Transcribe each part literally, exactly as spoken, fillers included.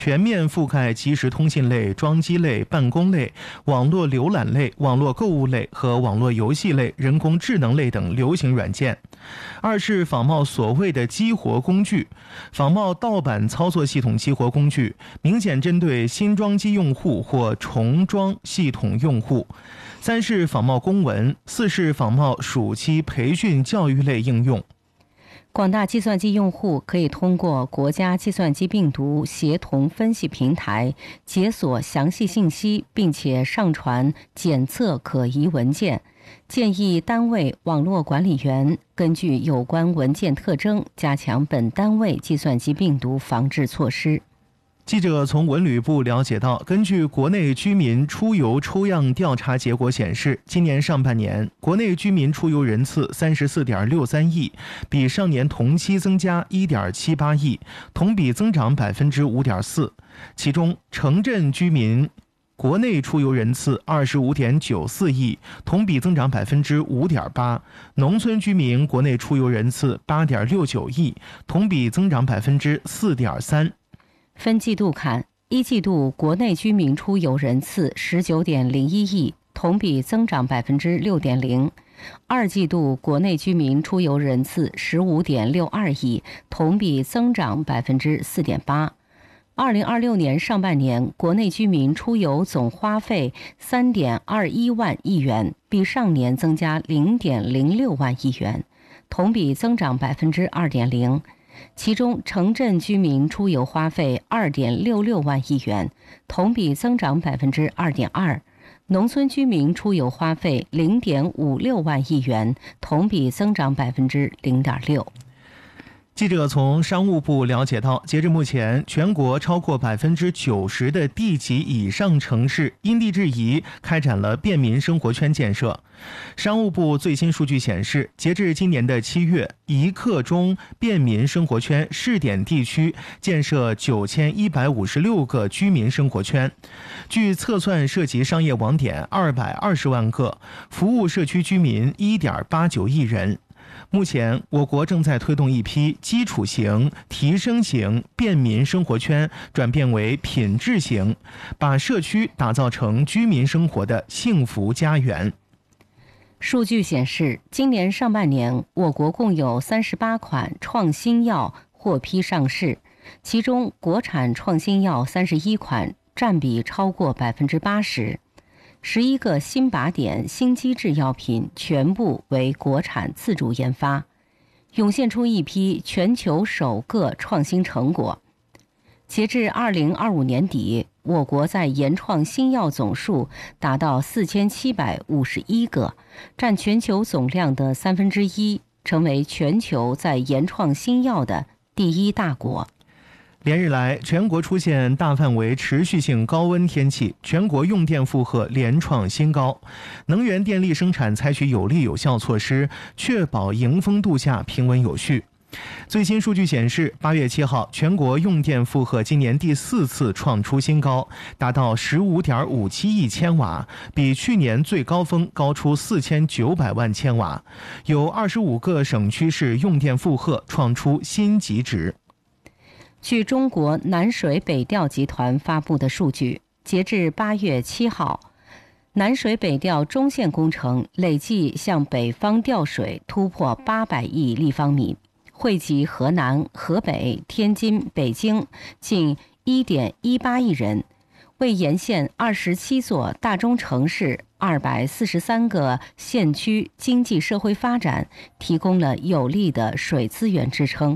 全面覆盖即时通信类、装机类、办公类、网络浏览类、网络购物类和网络游戏类、人工智能类等流行软件。二是仿冒所谓的激活工具，仿冒盗版操作系统激活工具，明显针对新装机用户或重装系统用户。三是仿冒公文，四是仿冒暑期培训教育类应用。 广大计算机用户可以通过国家计算机病毒协同分析平台解锁详细信息，并且上传检测可疑文件。建议单位网络管理员根据有关文件特征，加强本单位计算机病毒防治措施。 记者从文旅部了解到，根据国内居民出游抽样调查结果显示，今年上半年国内居民出游人次 三十四点六三亿，比上年同期增加 一点七八亿，同比增长 百分之五点四。 其中城镇居民国内出游人次 二十五点九四亿，同比增长 百分之五点八。 农村居民国内出游人次 八点六九亿，同比增长 百分之四点三。 分季度看，一季度国内居民出游人次 十九点零一亿，同比增长 百分之六点零。 二季度国内居民出游人次 十五点六二亿，同比增长 百分之四点八。 二零二六年上半年国内居民出游总花费 三点二一万亿元，比上年增加 零点零六万亿元，同比增长 百分之二点零。其中城镇居民出游花费 二点六六万亿元，同比增长 百分之二点二。 农村居民出游花费 零点五六万亿元，同比增长 百分之零点六。 记者从商务部了解到，截至目前，全国超过 百分之九十 的地级以上城市因地制宜开展了便民生活圈建设。商务部最新数据显示，截至今年的七月，一刻钟便民生活圈试点地区建设九千一百五十六个居民生活圈，据测算涉及商业网点二百二十万个，服务社区居民 一点八九亿人。目前，我国正在推动一批基础型、提升型便民生活圈转变为品质型，把社区打造成居民生活的幸福家园。 数据显示，今年上半年，我国共有三十八款创新药获批上市，其中国产创新药三十一款，占比超过 百分之八十。十一个新靶点、新机制药品全部为国产自主研发，涌现出一批全球首个创新成果。截至二零二五年底，我国在研创新药总数达到四千七百五十一个，占全球总量的三分之一，成为全球在研创新药的第一大国。 连日来，全国出现大范围持续性高温天气，全国用电负荷连创新高。能源电力生产采取有力有效措施，确保迎风度假平稳有序。最新数据显示，八月七号，全国用电负荷今年第四次创出新高，达到 十五点五七亿千瓦，比去年最高峰高出四千九百万千瓦。有二十五个省区市用电负荷创出新极值。 据中国南水北调集团发布的数据，截至八月七号，南水北调中线工程累计向北方调水突破八百亿立方米，惠及河南、河北、天津、北京近 一点一八亿人，为沿线二十七座大中城市、二百四十三个县区经济社会发展提供了有力的水资源支撑。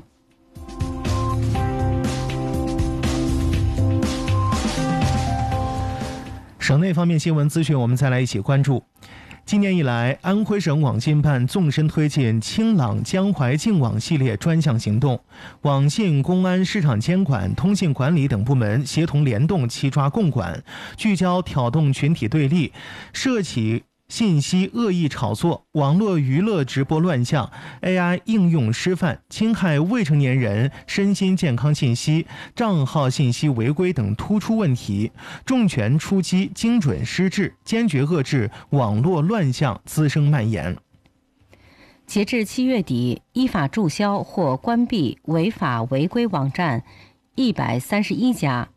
省内方面新闻资讯，我们再来一起关注。今年以来，安徽省网信办纵深推进清朗江淮净网系列专项行动，网信、公安、市场监管、通信管理等部门协同联动，齐抓共管，聚焦挑动群体对立，涉起信息恶意炒作、网络娱乐直播乱象、A I 应用失范、侵害未成年人身心健康信息、账号信息违规等突出问题，重拳出击，精准施治，坚决遏制网络乱象滋生蔓延。 截至七月底，依法注销或关闭违法违规网站一百三十一家，